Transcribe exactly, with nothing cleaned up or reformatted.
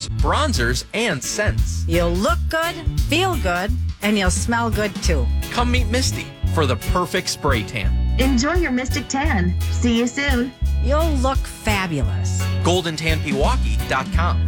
bronzers, and scents. You'll look good, feel good, and you'll smell good too. Come meet Misty for the perfect spray tan. Enjoy your Mystic Tan. See you soon. You'll look fabulous. golden tan pewaukee dot com.